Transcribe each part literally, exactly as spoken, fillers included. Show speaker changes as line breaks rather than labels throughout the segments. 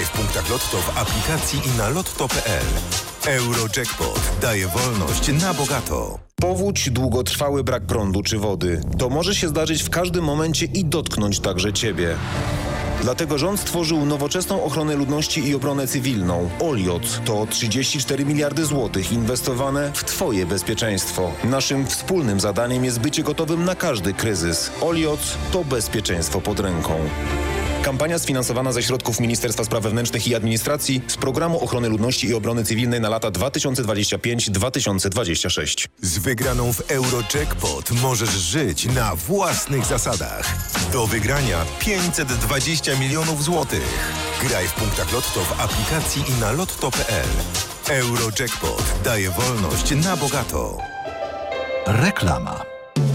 Graj w punktach Lotto w aplikacji i na lotto kropka p l. Eurojackpot daje wolność na bogato.
Powódź, długotrwały brak prądu czy wody. To może się zdarzyć w każdym momencie i dotknąć także Ciebie. Dlatego rząd stworzył nowoczesną ochronę ludności i obronę cywilną. Oliot to trzydzieści cztery miliardy złotych inwestowane w Twoje bezpieczeństwo. Naszym wspólnym zadaniem jest bycie gotowym na każdy kryzys. Oliot to bezpieczeństwo pod ręką. Kampania sfinansowana ze środków Ministerstwa Spraw Wewnętrznych i Administracji z Programu Ochrony Ludności i Obrony Cywilnej na lata dwa tysiące dwudziesty piąty do dwa tysiące dwudziestego szóstego.
Z wygraną w Eurojackpot możesz żyć na własnych zasadach. Do wygrania pięćset dwadzieścia milionów złotych. Graj w punktach Lotto w aplikacji i na lotto kropka p l. Eurojackpot daje wolność na bogato.
Reklama.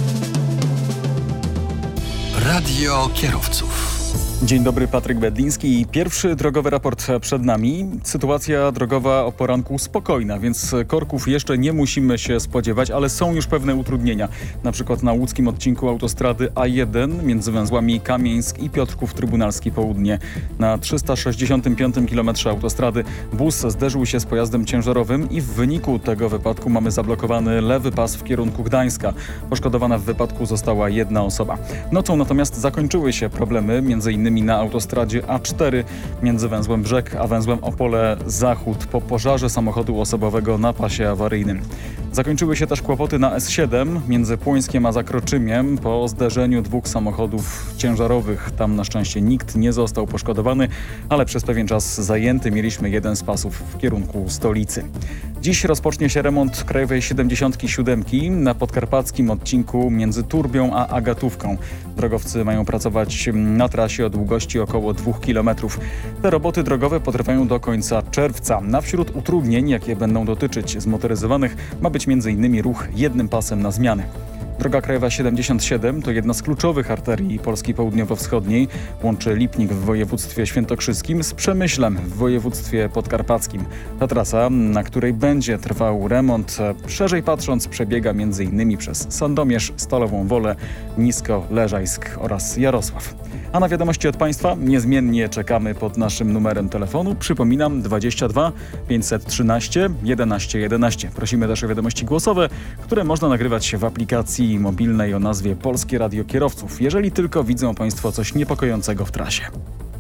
Radio kierowców.
Dzień dobry, Patryk Bedliński. Pierwszy drogowy raport przed nami. Sytuacja drogowa o poranku spokojna, więc korków jeszcze nie musimy się spodziewać, ale są już pewne utrudnienia. Na przykład na łódzkim odcinku autostrady A jeden między węzłami Kamieńsk i Piotrków Trybunalski Południe. Na trzysta sześćdziesiątym piątym kilometrze autostrady bus zderzył się z pojazdem ciężarowym i w wyniku tego wypadku mamy zablokowany lewy pas w kierunku Gdańska. Poszkodowana w wypadku została jedna osoba. Nocą natomiast zakończyły się problemy między innymi na autostradzie A cztery między węzłem Brzeg a węzłem Opole Zachód po pożarze samochodu osobowego na pasie awaryjnym. Zakończyły się też kłopoty na S siedem między Płońskiem a Zakroczymiem po zderzeniu dwóch samochodów ciężarowych. Tam na szczęście nikt nie został poszkodowany, ale przez pewien czas zajęty mieliśmy jeden z pasów w kierunku stolicy. Dziś rozpocznie się remont Krajowej siedemdziesiątki siedem na podkarpackim odcinku między Turbią a Agatówką. Drogowcy mają pracować na trasie o długości około dwóch kilometrów. Te roboty drogowe potrwają do końca czerwca. Na wśród utrudnień, jakie będą dotyczyć zmotoryzowanych, ma być między innymi ruch jednym pasem na zmianę. Droga Krajowa siedemdziesiąt siedem to jedna z kluczowych arterii Polski Południowo-Wschodniej. Łączy Lipnik w województwie świętokrzyskim z Przemyślem w województwie podkarpackim. Ta trasa, na której będzie trwał remont, szerzej patrząc, przebiega między innymi przez Sandomierz, Stalową Wolę, Nisko-Leżajsk oraz Jarosław. A na wiadomości od Państwa niezmiennie czekamy pod naszym numerem telefonu. Przypominam dwadzieścia dwa pięćset trzynaście jedenaście jedenaście. Prosimy też o wiadomości głosowe, które można nagrywać w aplikacji mobilnej o nazwie Polskie Radio Kierowców, jeżeli tylko widzą Państwo coś niepokojącego w trasie.